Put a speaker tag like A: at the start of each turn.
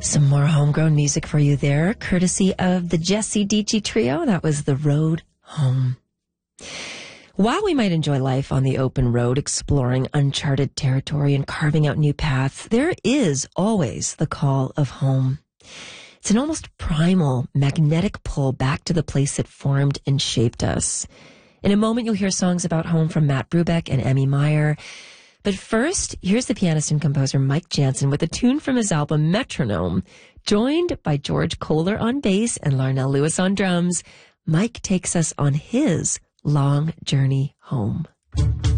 A: Some more homegrown music for you there, courtesy of the Jesse Dici Trio. That was The Road Home. While we might enjoy life on the open road, exploring uncharted territory and carving out new paths, there is always the call of home. It's an almost primal, magnetic pull back to the place that formed and shaped us. In a moment, you'll hear songs about home from Matt Brubeck and Emmy Meyer. But first, here's the pianist and composer Mike Jansen with a tune from his album Metronome. Joined by George Kohler on bass and Larnell Lewis on drums, Mike takes us on his long journey home.